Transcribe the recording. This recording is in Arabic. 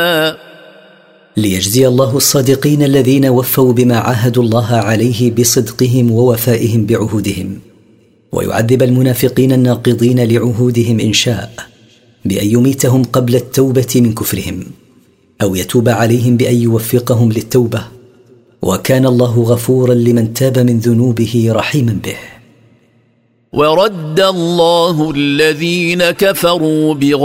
ليجزي الله الصادقين الذين وفوا بما عاهدوا الله عليه بصدقهم ووفائهم بعهودهم، ويعذب المنافقين الناقضين لعهودهم إن شاء بأن يميتهم قبل التوبة من كفرهم، أو يتوب عليهم بأن يوفقهم للتوبة، وكان الله غفورا لمن تاب من ذنوبه رحيما به. ورد الله الذين كفروا